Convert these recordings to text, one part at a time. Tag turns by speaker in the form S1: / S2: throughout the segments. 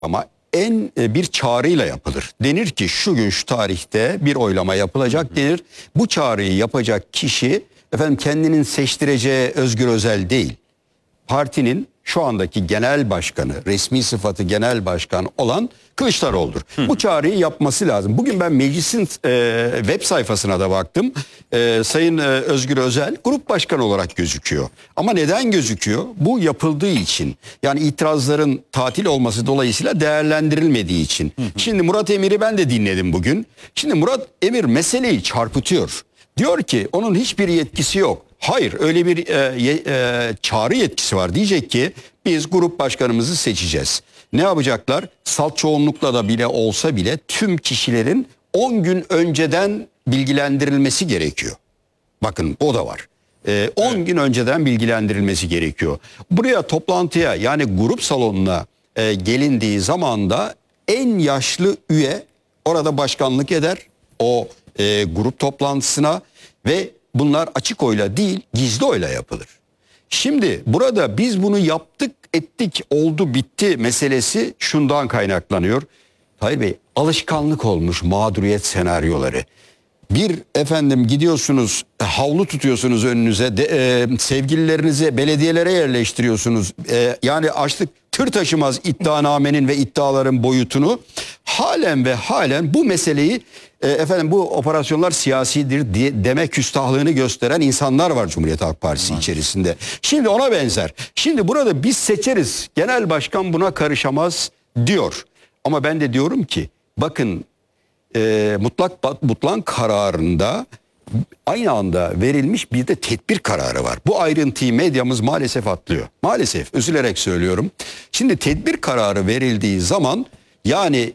S1: Ama bir çağrıyla yapılır. Denir ki şu gün şu tarihte bir oylama yapılacak denir. Bu çağrıyı yapacak kişi kendinin seçtireceği Özgür Özel değil. Partinin şu andaki genel başkanı, resmi sıfatı genel başkan olan Kılıçdaroğlu'dur. Bu çağrıyı yapması lazım. Bugün ben meclisin web sayfasına da baktım. Sayın Özgür Özel grup başkanı olarak gözüküyor. Ama neden gözüküyor? Bu yapıldığı için. Yani itirazların tatil olması dolayısıyla değerlendirilmediği için. Şimdi Murat Emir'i ben de dinledim bugün. Şimdi Murat Emir meseleyi çarpıtıyor. Diyor ki onun hiçbir yetkisi yok. Hayır, öyle bir çağrı yetkisi var. Diyecek ki biz grup başkanımızı seçeceğiz. Ne yapacaklar? Salt çoğunlukla da bile olsa bile tüm kişilerin 10 gün önceden bilgilendirilmesi gerekiyor. Bakın o da var. 10 gün önceden bilgilendirilmesi gerekiyor. Buraya toplantıya yani grup salonuna gelindiği zaman da en yaşlı üye orada başkanlık eder. O grup toplantısına ve bunlar açık oyla değil gizli oyla yapılır. Şimdi burada biz bunu yaptık ettik oldu bitti meselesi şundan kaynaklanıyor. Tahir Bey alışkanlık olmuş mağduriyet senaryoları. Bir gidiyorsunuz havlu tutuyorsunuz önünüze sevgililerinizi belediyelere yerleştiriyorsunuz. Yani açlık tır taşımaz iddianamenin ve iddiaların boyutunu halen bu meseleyi bu operasyonlar siyasidir diye deme küstahlığını gösteren insanlar var Cumhuriyet Halk Partisi içerisinde. Şimdi ona benzer. Şimdi burada biz seçeriz. Genel başkan buna karışamaz diyor. Ama ben de diyorum ki bakın mutlak kararında aynı anda verilmiş bir de tedbir kararı var. Bu ayrıntıyı medyamız maalesef atlıyor. Maalesef üzülerek söylüyorum. Şimdi tedbir kararı verildiği zaman yani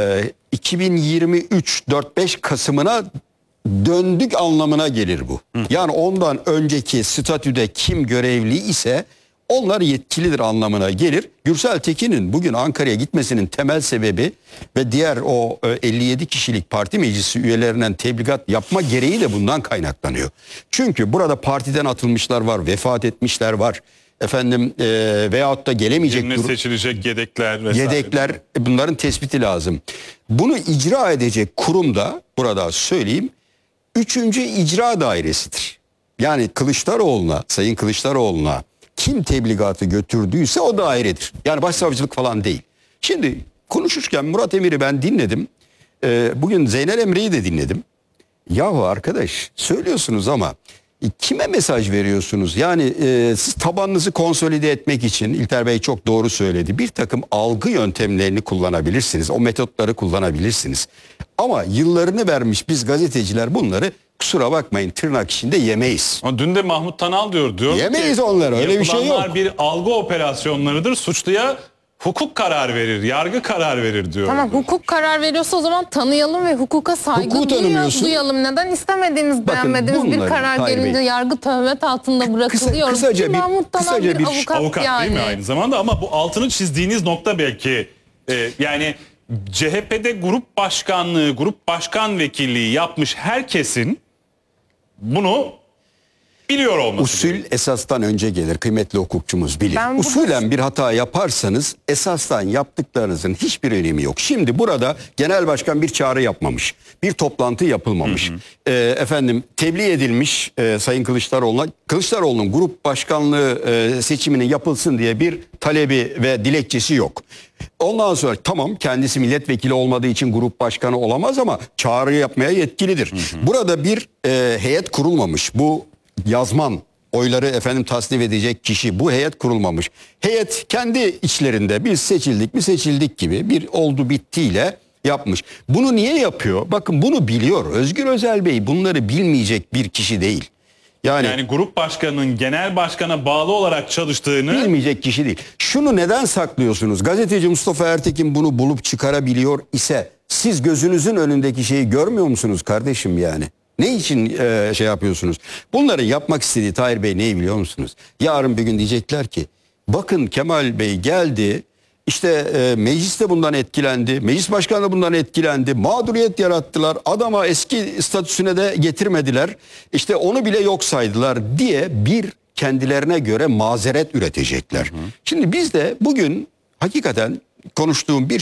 S1: 2023 4-5 Kasım'ına döndük anlamına gelir bu. Yani ondan önceki statüde kim görevli ise onlar yetkilidir anlamına gelir. Gürsel Tekin'in bugün Ankara'ya gitmesinin temel sebebi ve diğer o 57 kişilik parti meclisi üyelerinden tebligat yapma gereği de bundan kaynaklanıyor. Çünkü burada partiden atılmışlar var, vefat etmişler var. Veyahut da gelemeyecek
S2: seçilecek yedekler vesaire.
S1: Yedekler bunların tespiti lazım. Bunu icra edecek kurum da burada söyleyeyim 3. İcra Dairesi'dir. Yani Sayın Kılıçdaroğlu'na kim tebligatı götürdüyse o dairedir. Yani başsavcılık falan değil. Şimdi konuşurken Murat Emir'i ben dinledim. Bugün Zeynel Emre'yi de dinledim. Yahu arkadaş söylüyorsunuz ama kime mesaj veriyorsunuz? Yani siz tabanınızı konsolide etmek için İlter Bey çok doğru söyledi. Bir takım algı yöntemlerini kullanabilirsiniz. O metotları kullanabilirsiniz. Ama yıllarını vermiş biz gazeteciler bunları kusura bakmayın tırnak içinde yemeyiz.
S2: Ama dün de Mahmut Tanal diyor
S1: yemeyiz onları öyle bir şey yok.
S2: Bir algı operasyonlarıdır. Suçluya hukuk karar verir, yargı karar verir diyor.
S3: Tamam hukuk karar veriyorsa o zaman tanıyalım ve hukuka saygı duyalım. Neden istemediğiniz, beğenmediğiniz bir karar gelince yargı töhmet altında bırakılıyor.
S2: Kısaca bir avukat yani. Değil mi aynı zamanda ama bu altını çizdiğiniz nokta belki yani CHP'de grup başkanlığı, grup başkan vekilliği yapmış herkesin bunu biliyor olması.
S1: Usul esastan önce gelir kıymetli hukukçumuz bilir. Usulen bir hata yaparsanız esastan yaptıklarınızın hiçbir önemi yok. Şimdi burada genel başkan bir çağrı yapmamış. Bir toplantı yapılmamış. Tebliğ edilmiş Sayın Kılıçdaroğlu'nun grup başkanlığı seçiminin yapılsın diye bir talebi ve dilekçesi yok. Ondan sonra tamam kendisi milletvekili olmadığı için grup başkanı olamaz ama çağrı yapmaya yetkilidir. Burada bir heyet kurulmamış. Bu yazman oyları tasnif edecek kişi bu heyet kurulmamış. Heyet kendi içlerinde biz seçildik mi seçildik gibi bir oldu bittiyle yapmış. Bunu niye yapıyor? Bakın bunu biliyor. Özgür Özel Bey bunları bilmeyecek bir kişi değil.
S2: Yani grup başkanının genel başkana bağlı olarak çalıştığını
S1: bilmeyecek kişi değil. Şunu neden saklıyorsunuz? Gazeteci Mustafa Ertekin bunu bulup çıkarabiliyor ise siz gözünüzün önündeki şeyi görmüyor musunuz kardeşim yani? Ne için şey yapıyorsunuz? Bunları yapmak istediği Tahir Bey neyi biliyor musunuz? Yarın bir gün diyecekler ki bakın Kemal Bey geldi meclis de bundan etkilendi. Meclis başkanı da bundan etkilendi. Mağduriyet yarattılar. Adama eski statüsüne de getirmediler. Onu bile yok saydılar diye bir kendilerine göre mazeret üretecekler. Şimdi biz de bugün hakikaten konuştuğum bir